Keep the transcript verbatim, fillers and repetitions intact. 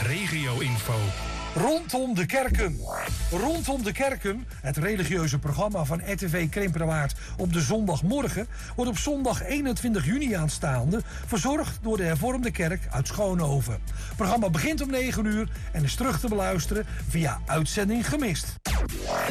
regio-info. Rondom de Kerken. Rondom de Kerken, het religieuze programma van R T V Krimpenerwaard op de zondagmorgen, wordt op zondag eenentwintig juni aanstaande verzorgd door de hervormde kerk uit Schoonhoven. Het programma begint om negen uur en is terug te beluisteren via Uitzending Gemist.